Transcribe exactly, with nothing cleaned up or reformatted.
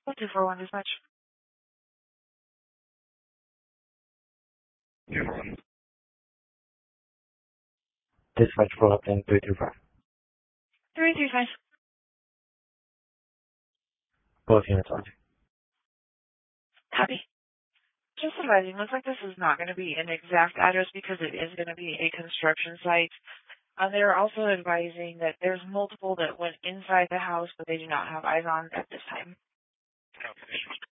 two four one dispatch. two four one. Dispatch pull up in three three five. three three five. Both units on. Copy. Just advising, looks like this is not going to be an exact address because it is going to be a construction site. Uh, they're also advising that there's multiple that went inside the house, but they do not have eyes on at this time. Okay.